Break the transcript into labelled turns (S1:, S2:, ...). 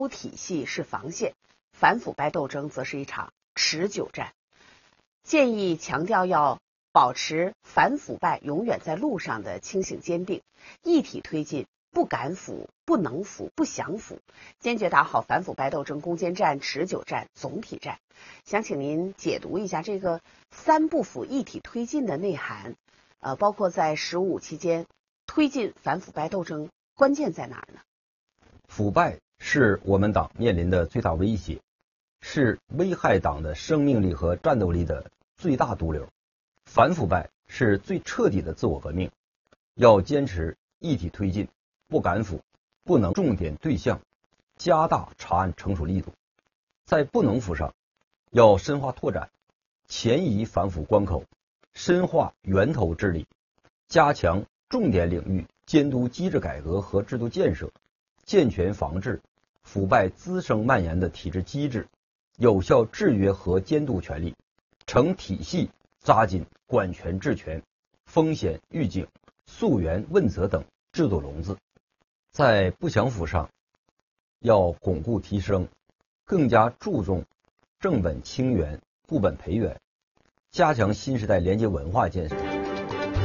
S1: 体系是防线，反腐败斗争则是一场持久战。建议强调要保持反腐败永远在路上的清醒坚定，一体推进，不敢腐、不能腐、不想腐，坚决打好反腐败斗争攻坚战、持久战、总体战。想请您解读一下这个三不腐一体推进的内涵，包括在15期间推进反腐败斗争关键在哪儿呢？
S2: 腐败是我们党面临的最大威胁，是危害党的生命力和战斗力的最大毒瘤。反腐败是最彻底的自我革命，要坚持一体推进，不敢腐，不能重点对象，加大查案惩处力度。在不能腐上，要深化拓展前移反腐关口，深化源头治理，加强重点领域监督机制改革和制度建设，健全防治腐败滋生蔓延的体制机制，有效制约和监督权力，成体系扎紧管权治权、风险预警、溯源问责等制度笼子。在不想腐上，要巩固提升，更加注重正本清源、固本培元，加强新时代廉洁文化建设。